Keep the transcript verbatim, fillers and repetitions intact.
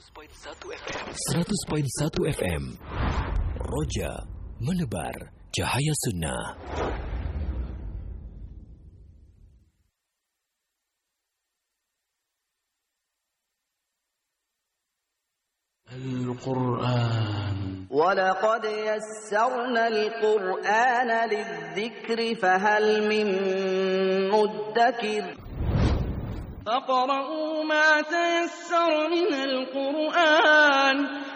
seratus perpuluhan satu F M. Roja menebar cahaya sunnah. Al-Quran. وَلَقَدْ يَسَّرْنَا الْقُرْآنَ لِلذِّكْرِ فَهَلْ مِن مُّدَّكِرٍ فَاقْرَؤُوا مَا تَيَسَّرَ مِنَ الْقُرْآنِ